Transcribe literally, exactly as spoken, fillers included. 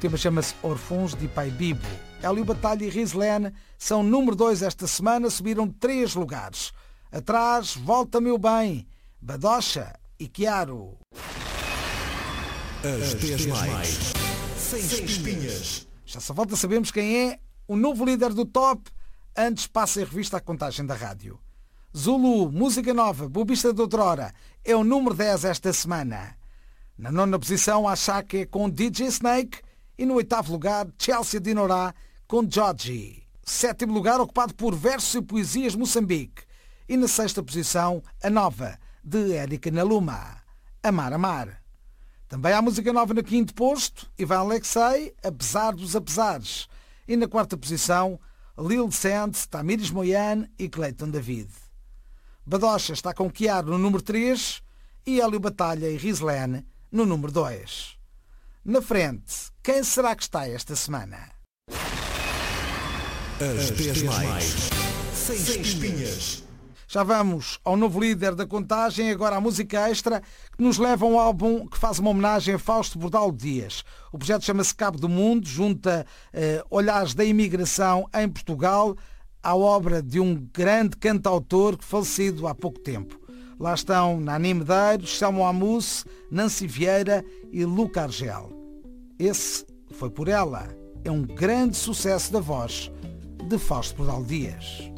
tema chama-se Orfãos de Pai Bibo. Hélio Batalha e Rislene são número dois esta semana, subiram três lugares. Atrás, Volta Meu Bem, Badocha e Chiaro. As dez mais, sem espinhas. Já só falta sabermos quem é o novo líder do top. Antes passa em revista a contagem da rádio. Zulu, música nova, Bobista de Outrora, é o número dez esta semana. Na nona posição, a Chaka com D J Snake. E no oitavo lugar, Chelsea Dinorá com Georgie. Sétimo lugar, ocupado por Versos e Poesias Moçambique. E na sexta posição, a nova, de Érica Naluma, Amar Amar. Também há música nova no quinto posto, Ivan Alexei, Apesar dos Apesares. E na quarta posição, Lil Sands, Tamires Moyane e Clayton David. Badocha está com Chiaro no número três e Hélio Batalha e Rislene no número dois. Na frente, quem será que está esta semana? As dez mais, sem espinhas. Já vamos ao novo líder da contagem, agora a música extra, que nos leva a um álbum que faz uma homenagem a Fausto Bordalo Dias. O projeto chama-se Cabo do Mundo, junta eh, olhares da imigração em Portugal à obra de um grande cantautor falecido há pouco tempo. Lá estão Nani Medeiros, Selmo Amus, Nancy Vieira e Luca Argel. Esse Foi Por Ela. É um grande sucesso da voz de Fausto Bordalo Dias.